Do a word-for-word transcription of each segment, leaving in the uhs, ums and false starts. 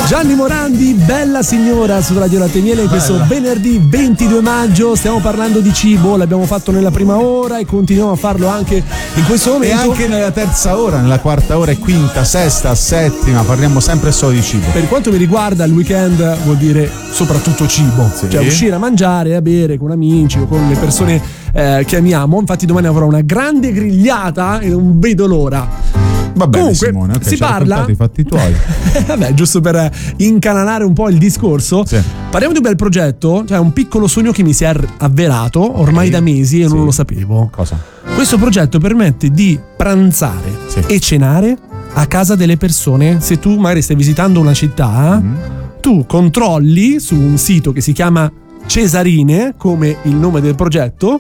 Gianni Morandi, Bella signora su Radio Latte e Miele in questo Bella. venerdì ventidue maggio. Stiamo parlando di cibo, l'abbiamo fatto nella prima ora e continuiamo a farlo anche in questo momento. E anche nella terza ora, nella quarta ora e quinta, sesta, settima, parliamo sempre solo di cibo. Per quanto mi riguarda, il weekend vuol dire soprattutto cibo, Sì. cioè uscire a mangiare, a bere con amici o con le persone eh, che amiamo. Infatti domani avrò una grande grigliata e non vedo l'ora. Va bene, Comunque, Simone, okay, si ci hai parla raccontato i fatti tuoi. Vabbè, giusto per incanalare un po' il discorso, Sì. parliamo di un bel progetto, cioè un piccolo sogno che mi si è avverato ormai Sì. da mesi e Sì. non lo sapevo. Cosa? Questo progetto permette di pranzare Sì. e cenare a casa delle persone. Se tu magari stai visitando una città, Mm. tu controlli su un sito che si chiama Cesarine, come il nome del progetto,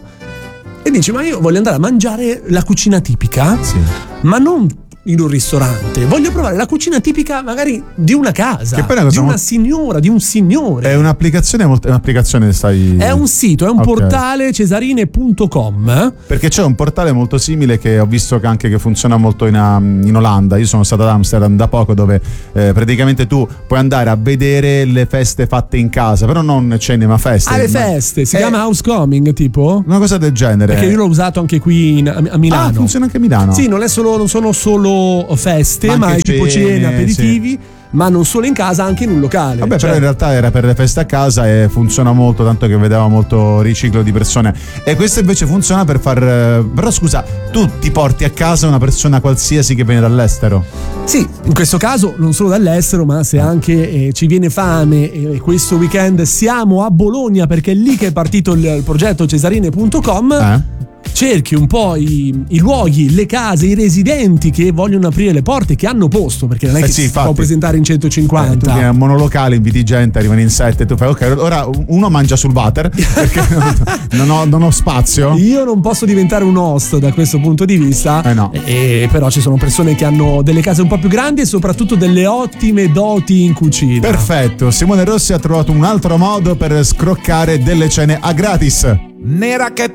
e dici: ma io voglio andare a mangiare la cucina tipica, Sì. ma non in un ristorante, voglio provare la cucina tipica magari di una casa, Che poi è una di cosa una molto- signora, di un signore. È un'applicazione, molto- è un'applicazione stai... È un sito, è un Ok. portale, cesarine punto com. Perché c'è un portale molto simile che ho visto che anche che funziona molto in, um, in Olanda. Io sono stato ad Amsterdam da poco, dove eh, praticamente tu puoi andare a vedere le feste fatte in casa, però non cene ma feste. Ah, le Ma- feste, si Eh, chiama Housecoming tipo? una cosa del genere. Perché io l'ho usato anche qui in- a, a Milano. Ah, funziona anche a Milano. Sì, non, è solo, non sono solo feste, Ma ma, anche è tipo cene, cene, aperitivi, ma non solo in casa, anche in un locale. Vabbè, Cioè, però in realtà era per le feste a casa e funziona molto, tanto che vedeva molto riciclo di persone. E questo invece funziona per far... eh, Però scusa, tu ti porti a casa una persona qualsiasi che viene dall'estero? Sì, in questo caso non solo dall'estero, ma se anche eh, ci viene fame e questo weekend siamo a Bologna, perché è lì che è partito il, il progetto cesarine punto com. Eh? Cerchi un po' i, i luoghi, le case, i residenti che vogliono aprire le porte, che hanno posto, perché non è Eh che sì, si infatti. può presentare in Eh, tu centocinquanta. vieni a un monolocale, inviti gente, arrivano in sette, tu fai ok, ora uno mangia sul water perché non, ho, non ho spazio. Io non posso diventare un host da questo punto di vista, Eh no. e però ci sono persone che hanno delle case un po' più grandi e soprattutto delle ottime doti in cucina. Perfetto, Simone Rossi ha trovato un altro modo per scroccare delle cene a gratis. Nera che